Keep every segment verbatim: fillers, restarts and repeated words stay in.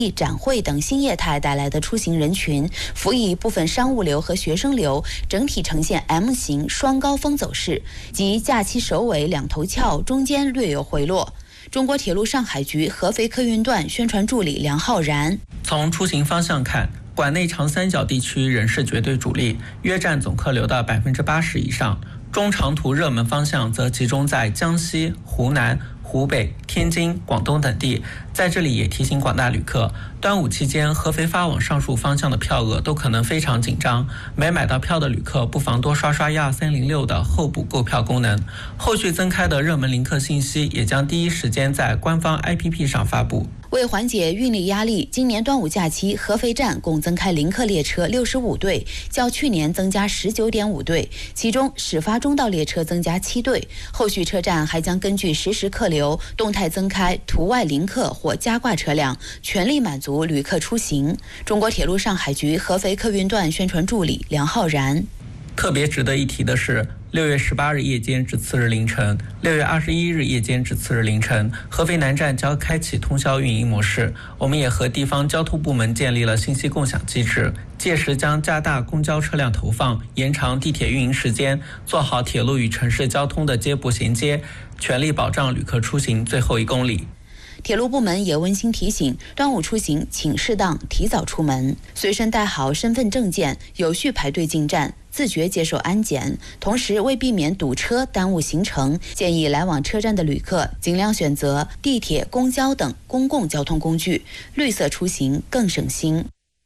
展会等新业态带来的出行人群，辅以部分商务流和学生流，整体呈现 M 型双高峰走势，即假期首尾两头翘，中间略有回落。中国铁路上海局合肥客运段宣传助理梁浩然： 从出行方向看，管内长三角地区仍是绝对主力，约占总客流的百分之八十以上。中长途热门方向则集中在江西、湖南、湖北、天津、广东等地。在这里也提醒广大旅客，端午期间合肥发往上述方向的票额都可能非常紧张，没买到票的旅客不妨多刷刷一二三零六的候补购票功能。后续增开的热门临客信息也将第一时间在官方 A P P 上发布。 为缓解运力压力，今年端午假期合肥站共增开临客列车六十五对，较去年增加 十九点五对，其中始发终到列车增加七对。后续车站还将根据实时客流动态增开途外临客或加挂车辆，全力满足旅客出行。中国铁路上海局合肥客运段宣传助理梁浩然： 特别值得一提的是，六月十八日夜间至次日凌晨，六月二十一日夜间至次日凌晨，合肥南站将开启通宵运营模式。我们也和地方交通部门建立了信息共享机制，届时将加大公交车辆投放，延长地铁运营时间，做好铁路与城市交通的接驳衔接，全力保障旅客出行最后一公里。 铁路部门也温馨提醒，端午出行请适当提早出门，随身带好身份证件，有序排队进站，自觉接受安检。同时，为避免堵车耽误行程，建议来往车站的旅客尽量选择地铁、公交等公共交通工具，绿色出行更省心。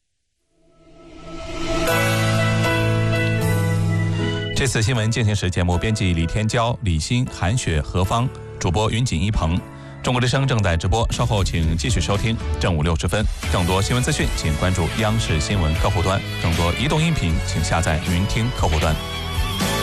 这次新闻进行时节目编辑李天骄、李欣、韩雪、何芳，主播云锦一鹏。中国之声正在直播，稍后请继续收听正午六十分。更多新闻资讯，请关注央视新闻客户端；更多移动音频，请下载云听客户端。